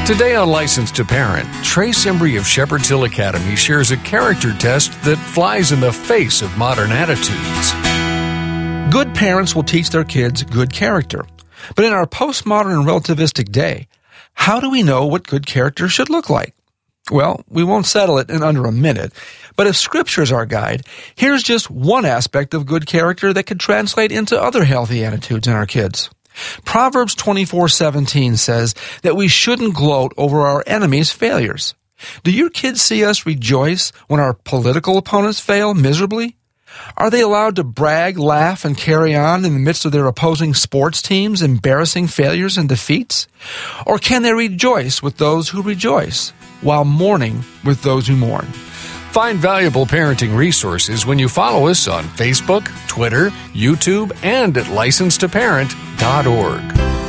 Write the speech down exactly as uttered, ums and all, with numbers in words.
Today on License to Parent, Trace Embry of Shepherd's Hill Academy shares a character test that flies in the face of modern attitudes. Good parents will teach their kids good character. But in our postmodern and relativistic day, how do we know what good character should look like? Well, we won't settle it in under a minute, but if Scripture is our guide, here's just one aspect of good character that could translate into other healthy attitudes in our kids. Proverbs twenty-four seventeen says that we shouldn't gloat over our enemies' failures. Do your kids see us rejoice when our political opponents fail miserably? Are they allowed to brag, laugh, and carry on in the midst of their opposing sports teams' embarrassing failures and defeats? Or can they rejoice with those who rejoice, while mourning with those who mourn? Find valuable parenting resources when you follow us on Facebook, Twitter, YouTube, and at license to parent dot org.